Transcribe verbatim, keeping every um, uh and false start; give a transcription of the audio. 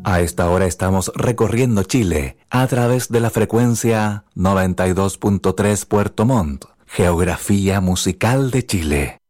A esta hora estamos recorriendo Chile a través de la frecuencia noventa y dos punto tres Puerto Montt, geografía musical de Chile.